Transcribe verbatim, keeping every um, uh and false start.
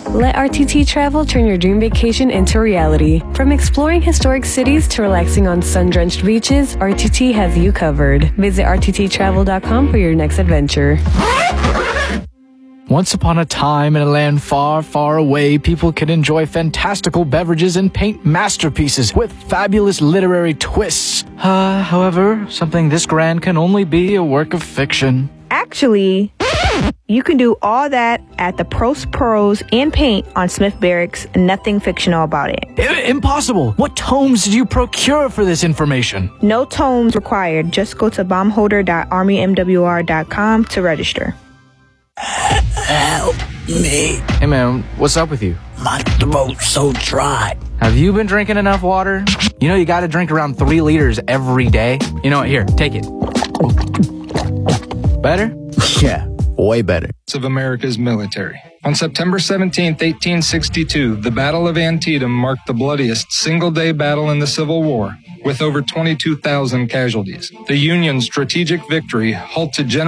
Let R T T Travel turn your dream vacation into reality. From exploring historic cities to relaxing on sun-drenched beaches, R T T has you covered. Visit R T T travel dot com for your next adventure. Once upon a time, in a land far, far away, people could enjoy fantastical beverages and paint masterpieces with fabulous literary twists. Uh, however, something this grand can only be a work of fiction. Actually, you can do all that at the Prost Prose and Paint on Smith Barracks. Nothing fictional about it. I- impossible! What tomes did you procure for this information? No tomes required. Just go to bombholder dot army m w r dot com to register. Help me. Hey man, what's up with you? My throat's so dry. Have you been drinking enough water? You know you gotta drink around three liters every day. You know what? Here, take it. Better? Yeah, way better. Of America's military. On September seventeenth, eighteen sixty-two, the Battle of Antietam marked the bloodiest single-day battle in the Civil War, with over twenty-two thousand casualties. The Union's strategic victory halted General